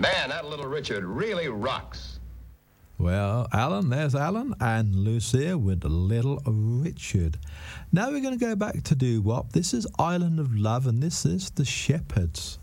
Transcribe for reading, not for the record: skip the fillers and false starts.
Man, that little Richard really rocks. Well, Alan, there's Alan and Lucia with Little Richard. Now we're going to go back to doo-wop. This is Island of Love, and this is The Shepherds.